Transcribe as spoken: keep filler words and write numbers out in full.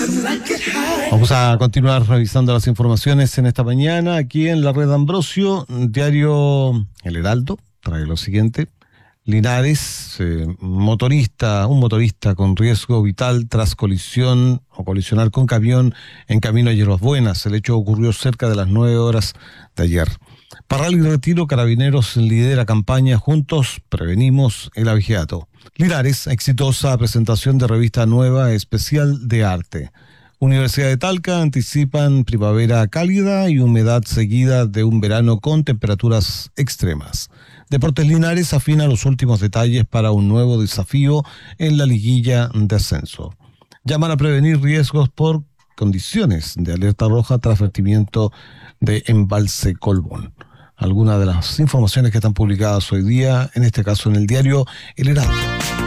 Vamos a continuar revisando las informaciones en esta mañana aquí en la red Ambrosio. Diario El Heraldo trae lo siguiente. Linares, eh, motorista, un motorista con riesgo vital tras colisión o colisionar con camión en camino a Hierbas Buenas. El hecho ocurrió cerca de las nueve horas de ayer. Parral y Retiro, Carabineros lidera campaña Juntos Prevenimos el Abigeato. Linares, exitosa presentación de revista nueva especial de arte. Universidad de Talca anticipan primavera cálida y humedad seguida de un verano con temperaturas extremas. Deportes Linares afina los últimos detalles para un nuevo desafío en la liguilla de ascenso. Llaman a prevenir riesgos por condiciones de alerta roja tras vertimiento de embalse Colbún. Algunas de las informaciones que están publicadas hoy día, en este caso en el diario El Heraldo.